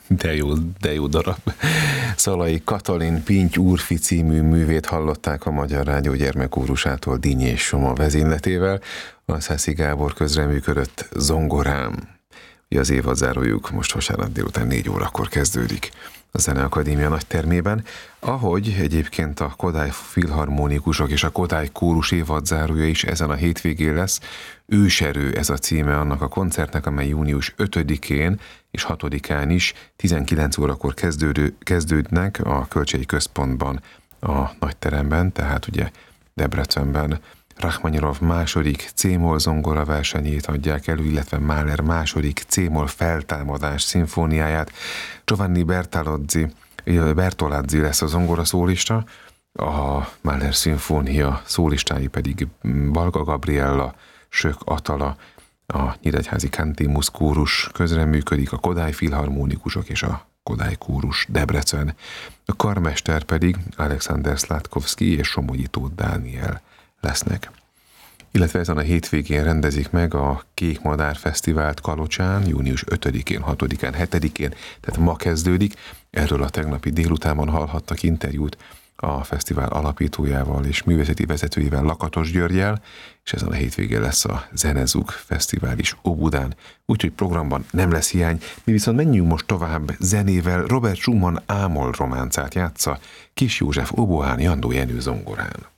De jó darab. Szalai Katalin Pinty Úrfi című művét hallották a Magyar Rádió gyermekkórusától Dinnyés Soma vezényletével, a Szászi Gábor közreműködött zongorán. Ugye az évadzárójuk most vasárnap délután 4 órakor kezdődik a Zeneakadémia nagytermében, ahogy egyébként a Kodály Filharmonikusok és a Kodály Kórus évadzárója is ezen a hétvégén lesz. Őserő ez a címe annak a koncertnek, amely június 5-én és 6-án is 19 órakor kezdődnek a Kölcsei Központban, a nagyteremben, tehát ugye Debrecenben. Rachmaninov második C-moll zongora versenyét adják elő, illetve Mahler második C-moll feltámadás szimfóniáját. Giovanni Bertolazzi lesz a zongora szólista, a Mahler szimfónia szólistái pedig Balga Gabriella, Sök Atala, a Nyíregyházi Cantimus kórus közreműködik, a Kodály Filharmonikusok és a Kodály Kórus Debrecen. A karmester pedig Alexander Szlatkovszky és Somogyi Tóth Dániel lesznek. Illetve ezen a hétvégén rendezik meg a Kék Madár Fesztivált Kalocsán, június 5-én, 6-án, 7-én, tehát ma kezdődik. Erről a tegnapi délutánban hallhattak interjút a fesztivál alapítójával és művészeti vezetőjével, Lakatos Györggyel, és ezen a hétvégén lesz a Zenezug Fesztivál is Óbudán, úgyhogy programban nem lesz hiány. Mi viszont menjünk most tovább zenével. Robert Schumann Ámol románcát játsza Kis József oboán, Jandó Jenő zongorán.